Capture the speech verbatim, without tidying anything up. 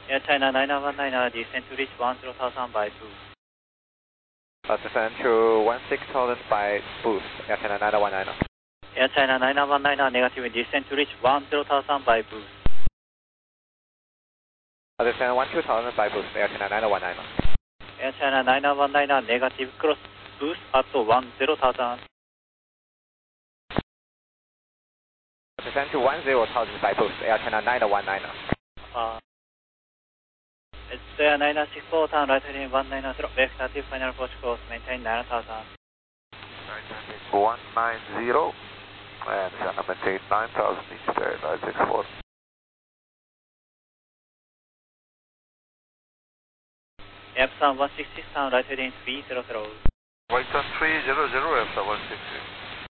Air China nine nine one nine, descend to reach one zero thousand by boost. Uh, descend to one six thousand by boost, Air China nine nine one nine. Air China nine nine one nine, negative, descend to reach one zero thousand by boost. Uh, descend one two thousand by boost, Air China nine nine one nine. Air China nine nine one nine, negative, cross boost at one zero thousand. Descend to one zero thousand by boost, Air China nine nine one nine. Uh, it's Air nine nine six four, turn right heading one nine zero, vector final approach course, maintain nine thousand. nine nine one nine zero, and China maintain nine thousand each day, nine six four. Epson one six six, turn right heading three zero zero. White on three zero zero, Epson one six six.